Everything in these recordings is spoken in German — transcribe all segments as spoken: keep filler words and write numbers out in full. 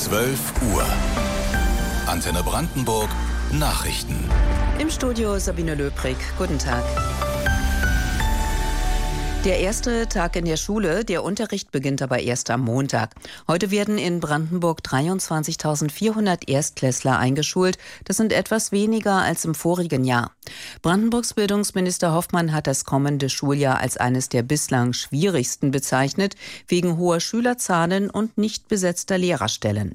zwölf Uhr. Antenne Brandenburg Nachrichten. Im Studio Sabine Löbrig. Guten Tag. Der erste Tag in der Schule, der Unterricht beginnt aber erst am Montag. Heute werden in Brandenburg dreiundzwanzigtausendvierhundert Erstklässler eingeschult. Das sind etwas weniger als im vorigen Jahr. Brandenburgs Bildungsminister Hoffmann hat das kommende Schuljahr als eines der bislang schwierigsten bezeichnet, wegen hoher Schülerzahlen und nicht besetzter Lehrerstellen.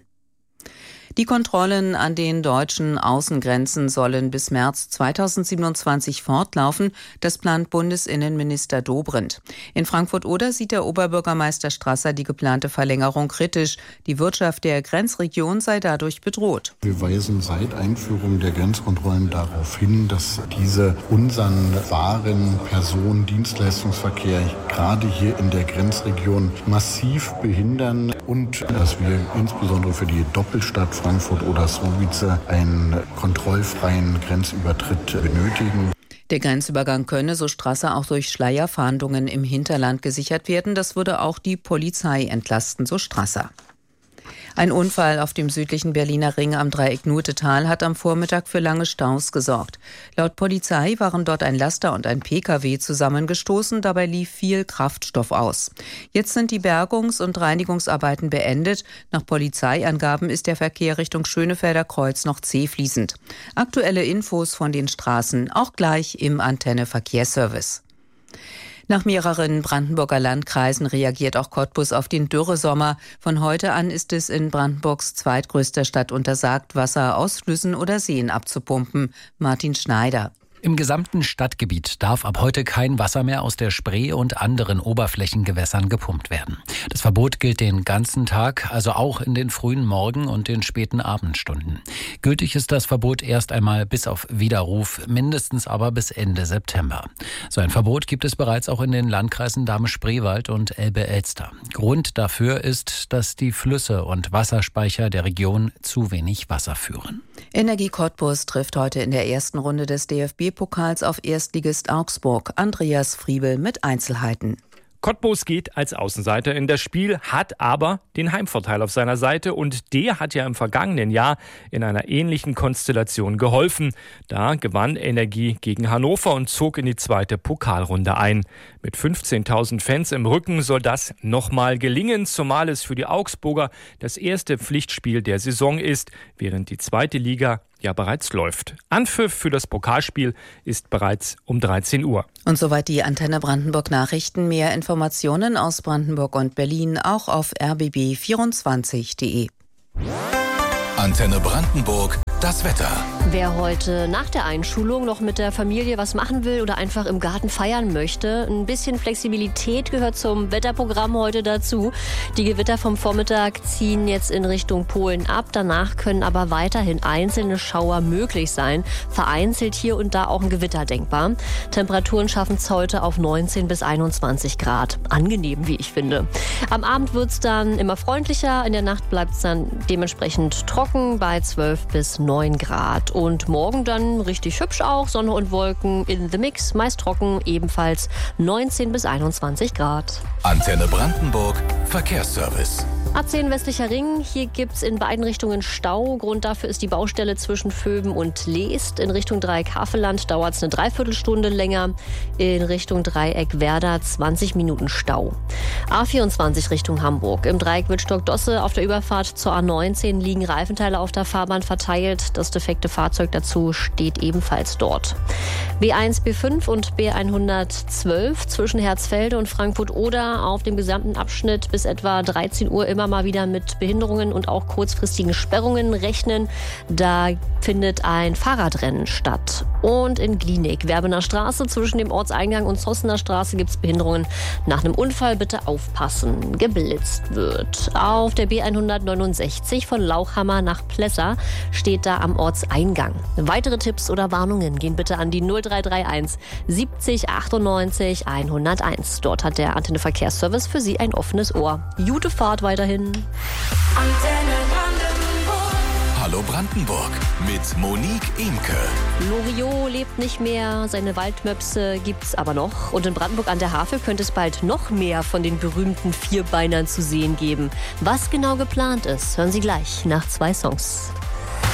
Die Kontrollen an den deutschen Außengrenzen sollen bis März zweitausendsiebenundzwanzig fortlaufen. Das plant Bundesinnenminister Dobrindt. In Frankfurt-Oder sieht der Oberbürgermeister Strasser die geplante Verlängerung kritisch. Die Wirtschaft der Grenzregion sei dadurch bedroht. Wir weisen seit Einführung der Grenzkontrollen darauf hin, dass diese unseren Waren-, Personen-, Dienstleistungsverkehr gerade hier in der Grenzregion massiv behindern und dass wir insbesondere für die Doppelstadt Frankfurt-Oder-Słubice einen kontrollfreien Grenzübertritt benötigen. Der Grenzübergang könne, so Strasser, auch durch Schleierfahndungen im Hinterland gesichert werden. Das würde auch die Polizei entlasten, so Strasser. Ein Unfall auf dem südlichen Berliner Ring am Dreieck Nutetal hat am Vormittag für lange Staus gesorgt. Laut Polizei waren dort ein Laster und ein Pkw zusammengestoßen, dabei lief viel Kraftstoff aus. Jetzt sind die Bergungs- und Reinigungsarbeiten beendet. Nach Polizeiangaben ist der Verkehr Richtung Schönefelder Kreuz noch zähfließend. Aktuelle Infos von den Straßen auch gleich im Antenne Verkehrsservice. Nach mehreren Brandenburger Landkreisen reagiert auch Cottbus auf den Dürresommer. Von heute an ist es in Brandenburgs zweitgrößter Stadt untersagt, Wasser aus Flüssen oder Seen abzupumpen. Martin Schneider. Im gesamten Stadtgebiet darf ab heute kein Wasser mehr aus der Spree und anderen Oberflächengewässern gepumpt werden. Das Verbot gilt den ganzen Tag, also auch in den frühen Morgen- und den späten Abendstunden. Gültig ist das Verbot erst einmal bis auf Widerruf, mindestens aber bis Ende September. So ein Verbot gibt es bereits auch in den Landkreisen Dahme-Spreewald und Elbe-Elster. Grund dafür ist, dass die Flüsse und Wasserspeicher der Region zu wenig Wasser führen. Energie Cottbus trifft heute in der ersten Runde des D F B-Pokals auf Erstligist Augsburg. Andreas Friebel mit Einzelheiten. Cottbus geht als Außenseiter in das Spiel, hat aber den Heimvorteil auf seiner Seite und der hat ja im vergangenen Jahr in einer ähnlichen Konstellation geholfen. Da gewann Energie gegen Hannover und zog in die zweite Pokalrunde ein. Mit fünfzehntausend Fans im Rücken soll das nochmal gelingen, zumal es für die Augsburger das erste Pflichtspiel der Saison ist, während die zweite Liga ja bereits läuft. Anpfiff für das Pokalspiel ist bereits um dreizehn Uhr. Und soweit die Antenne Brandenburg Nachrichten. Mehr Informationen aus Brandenburg und Berlin auch auf r b b vierundzwanzig punkt d e. Antenne Brandenburg. Das Wetter. Wer heute nach der Einschulung noch mit der Familie was machen will oder einfach im Garten feiern möchte, ein bisschen Flexibilität gehört zum Wetterprogramm heute dazu. Die Gewitter vom Vormittag ziehen jetzt in Richtung Polen ab. Danach können aber weiterhin einzelne Schauer möglich sein. Vereinzelt hier und da auch ein Gewitter denkbar. Temperaturen schaffen es heute auf neunzehn bis einundzwanzig Grad. Angenehm, wie ich finde. Am Abend wird es dann immer freundlicher. In der Nacht bleibt es dann dementsprechend trocken bei zwölf bis neun Grad. Und morgen dann richtig hübsch auch. Sonne und Wolken in the mix, meist trocken, ebenfalls neunzehn bis einundzwanzig Grad. Antenne Brandenburg Verkehrsservice. A zehn westlicher Ring, hier gibt's in beiden Richtungen Stau. Grund dafür ist die Baustelle zwischen Vöben und Leest. In Richtung Dreieck Havelland dauert es eine Dreiviertelstunde länger. In Richtung Dreieck Werder zwanzig Minuten Stau. A vierundzwanzig Richtung Hamburg. Im Dreieck Wittstock-Dosse auf der Überfahrt zur A neunzehn liegen Reifenteile auf der Fahrbahn verteilt. Das defekte Fahrzeug dazu steht ebenfalls dort. B eins, B fünf und B hundertzwölf zwischen Herzfelde und Frankfurt-Oder auf dem gesamten Abschnitt bis etwa dreizehn Uhr immer mal wieder mit Behinderungen und auch kurzfristigen Sperrungen rechnen. Da findet ein Fahrradrennen statt. Und in Glienig, Werbener Straße zwischen dem Ortseingang und Zossener Straße gibt es Behinderungen. Nach einem Unfall bitte aufpassen. Geblitzt wird. Auf der B hundertneunundsechzig von Lauchhammer nach Plessa steht da am Ortseingang. Weitere Tipps oder Warnungen gehen bitte an die null drei drei eins siebzig achtundneunzig hunderteins. Dort hat der Antenne Verkehrsservice für Sie ein offenes Ohr. Gute Fahrt weiterhin. Hallo Hallo Brandenburg mit Monique Imke. Loriot lebt nicht mehr, seine Waldmöpse gibt's aber noch. Und in Brandenburg an der Havel könnte es bald noch mehr von den berühmten Vierbeinern zu sehen geben. Was genau geplant ist, hören Sie gleich nach zwei Songs.